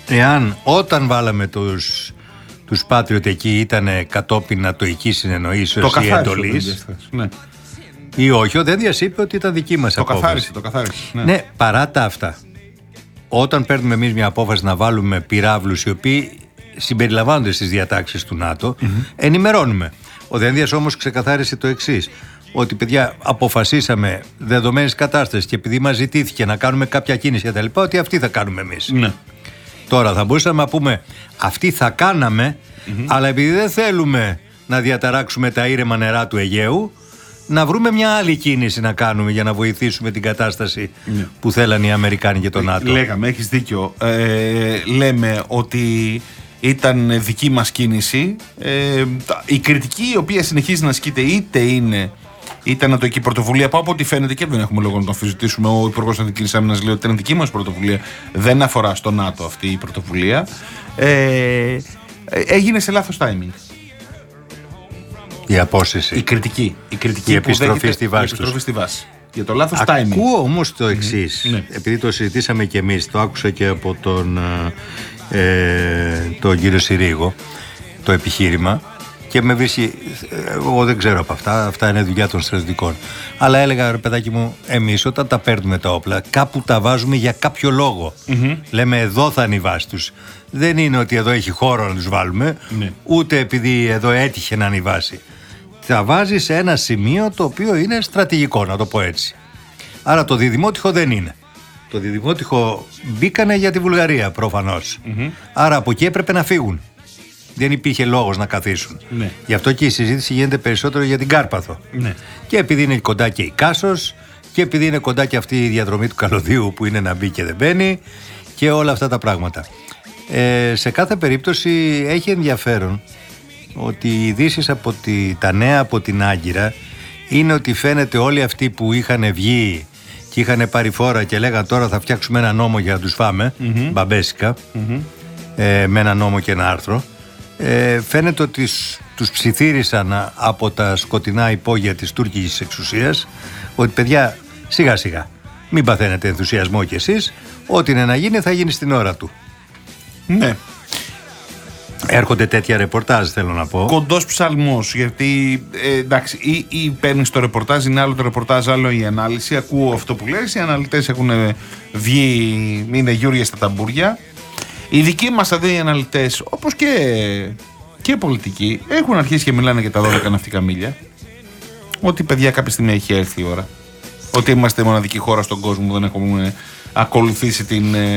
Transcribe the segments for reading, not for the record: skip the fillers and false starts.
εάν όταν βάλαμε τους Patriot εκεί ήταν κατόπιν ατοικής συνεννοήσεως ή εντολής, ναι, ή όχι, ο Δένδιας είπε ότι ήταν δική μας απόφαση. Το καθάρισε. Ναι, παρά τα αυτά, όταν παίρνουμε εμείς μια απόφαση να βάλουμε πυράβλους οι οποίοι συμπεριλαμβάνονται στις διατάξεις του ΝΑΤΟ, ενημερώνουμε. Ο Δένδιας όμως ξεκαθάρισε το εξής, ότι παιδιά αποφασίσαμε δεδομένης κατάστασης και επειδή μας ζητήθηκε να κάνουμε κάποια κίνηση κτλ., ότι αυτή θα κάνουμε εμείς. Ναι. Τώρα θα μπορούσαμε να πούμε αυτή θα κάναμε, αλλά επειδή δεν θέλουμε να διαταράξουμε τα ήρεμα νερά του Αιγαίου, να βρούμε μια άλλη κίνηση να κάνουμε για να βοηθήσουμε την κατάσταση που θέλανε οι Αμερικάνοι και το ΝΑΤΟ. Λέγαμε, έχεις δίκιο. Λέμε ότι ήταν δική μας κίνηση. Η κριτική η οποία συνεχίζει να ασκείται είτε είναι ήταν ατοική πρωτοβουλία, που από ό,τι φαίνεται και δεν έχουμε λόγο να το αμφισβητήσουμε. Ο Υπουργός Εθνικής Άμυνας λέει ότι ήταν δική μας πρωτοβουλία, δεν αφορά στο ΝΑΤΟ αυτή η πρωτοβουλία. Έγινε σε λάθος timing. Η απόσυση. Η κριτική η επιστροφή στη βάση. Για το λάθος timing. Ακούω όμως το εξής, επειδή το συζητήσαμε και εμείς, το άκουσα και από τον κύριο Συρίγο, το επιχείρημα, και με βρίσκει, εγώ δεν ξέρω από αυτά είναι δουλειά των στρατιωτικών. Αλλά έλεγα, ρε παιδάκι μου, εμείς όταν τα παίρνουμε τα όπλα, κάπου τα βάζουμε για κάποιο λόγο. Λέμε εδώ θα είναι η βάση τους. Δεν είναι ότι εδώ έχει χώρο να τους βάλουμε, ούτε επειδή εδώ έτυχε να είναι η βάση. Τα βάζει σε ένα σημείο το οποίο είναι στρατηγικό, να το πω έτσι. Άρα το διδημότυχο δεν είναι. Το διδημότυχο μπήκανε για τη Βουλγαρία προφανώς. Άρα από εκεί έπρεπε να φύγουν. Δεν υπήρχε λόγος να καθίσουν. Γι' αυτό και η συζήτηση γίνεται περισσότερο για την Κάρπαθο. Και επειδή είναι κοντά και η Κάσος, και επειδή είναι κοντά και αυτή η διαδρομή του καλωδίου που είναι να μπει και δεν μπαίνει, και όλα αυτά τα πράγματα. Σε κάθε περίπτωση έχει ενδιαφέρον ότι οι ειδήσεις από τα νέα από την Άγκυρα είναι ότι φαίνεται όλοι αυτοί που είχαν βγει και είχαν πάρει φόρα και λέγαν τώρα θα φτιάξουμε ένα νόμο για να τους φάμε, μπαμπέσικα, με ένα νόμο και ένα άρθρο, φαίνεται ότι τους ψιθύρισαν από τα σκοτεινά υπόγεια της τουρκικής εξουσίας ότι παιδιά σιγά σιγά μην παθαίνετε ενθουσιασμό κι εσείς, ό,τι είναι να γίνει θα γίνει στην ώρα του. Ναι. Έρχονται τέτοια ρεπορτάζ, θέλω να πω. Κοντός ψαλμός, γιατί εντάξει, ή παίρνεις το ρεπορτάζ, είναι άλλο το ρεπορτάζ, άλλο η ανάλυση. Ακούω αυτό που λες, οι αναλυτές έχουν βγει, είναι γιούρια στα ταμπούρια. Οι δικοί μας εδώ οι αναλυτές, όπως και πολιτικοί, έχουν αρχίσει και μιλάνε για τα 12 ναυτικά μίλια. Ότι παιδιά κάποια στιγμή έχει έρθει η ώρα. Ότι είμαστε μοναδική χώρα στον κόσμο που δεν έχουμε ακολουθήσει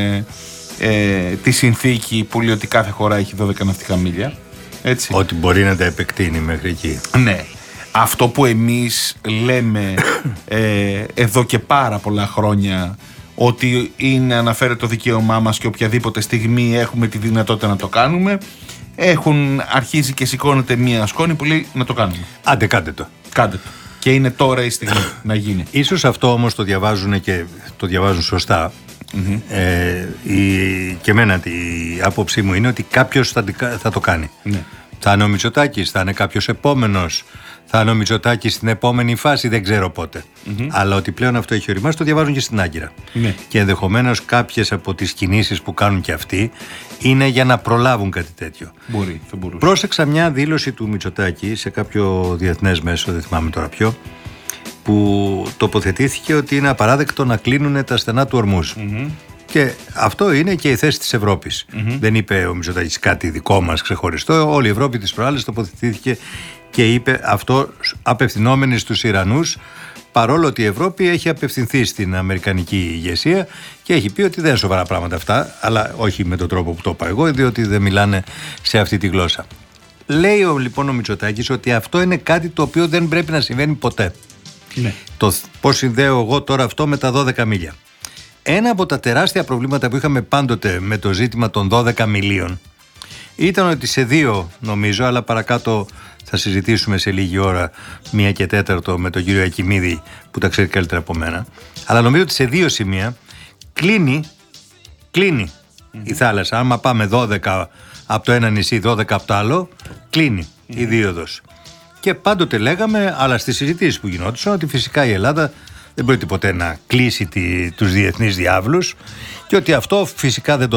τη συνθήκη που λέει ότι κάθε χώρα έχει 12 ναυτικά μίλια. Έτσι. Ότι μπορεί να τα επεκτείνει μέχρι εκεί. Ναι. Αυτό που εμείς λέμε εδώ και πάρα πολλά χρόνια, ότι αναφέρεται το δικαίωμά μας και οποιαδήποτε στιγμή έχουμε τη δυνατότητα να το κάνουμε, έχουν αρχίσει και σηκώνεται μία σκόνη που λέει να το κάνουμε. Άντε κάντε το. Κάντε το. Και είναι τώρα η στιγμή να γίνει. Ίσως αυτό όμως το διαβάζουν και το διαβάζουν σωστά. Και εμένα η άποψή μου είναι ότι κάποιος θα το κάνει. Θα είναι ο Μητσοτάκης, θα είναι κάποιος επόμενος, θα είναι ο Μητσοτάκης στην επόμενη φάση, δεν ξέρω πότε. Αλλά ότι πλέον αυτό έχει οριμάσει, το διαβάζουν και στην Άγκυρα. Και ενδεχομένως κάποιες από τις κινήσεις που κάνουν και αυτοί είναι για να προλάβουν κάτι τέτοιο. Θα μπορούσε. Πρόσεξα μια δήλωση του Μητσοτάκη σε κάποιο διεθνές μέσο, δεν θυμάμαι τώρα ποιο, που τοποθετήθηκε ότι είναι απαράδεκτο να κλείνουν τα στενά του Ορμούζ. Και αυτό είναι και η θέση της Ευρώπης. Δεν είπε ο Μητσοτάκης κάτι δικό μας ξεχωριστό. Όλη η Ευρώπη τις προάλλες τοποθετήθηκε και είπε αυτό απευθυνόμενοι στους Ιρανούς, παρόλο ότι η Ευρώπη έχει απευθυνθεί στην αμερικανική ηγεσία και έχει πει ότι δεν είναι σοβαρά πράγματα αυτά, αλλά όχι με τον τρόπο που το είπα εγώ, διότι δεν μιλάνε σε αυτή τη γλώσσα. Λέει λοιπόν ο Μητσοτάκης ότι αυτό είναι κάτι το οποίο δεν πρέπει να συμβαίνει ποτέ. Το πώς συνδέω εγώ τώρα αυτό με τα 12 μίλια. Ένα από τα τεράστια προβλήματα που είχαμε πάντοτε με το ζήτημα των 12 μιλίων ήταν ότι σε 2 νομίζω, αλλά παρακάτω θα συζητήσουμε σε λίγη ώρα 1 και 4 με τον κύριο Ακιμίδη που τα ξέρει καλύτερα από μένα, αλλά νομίζω ότι σε 2 σημεία κλείνει η θάλασσα. Άμα πάμε 12 από το ένα νησί, 12 από το άλλο, κλείνει η δίωδος. Και πάντοτε λέγαμε, αλλά στις συζητήσεις που γινόντουσαν, ότι φυσικά η Ελλάδα δεν μπορεί ποτέ να κλείσει τους διεθνείς διάβλους και ότι αυτό φυσικά δεν το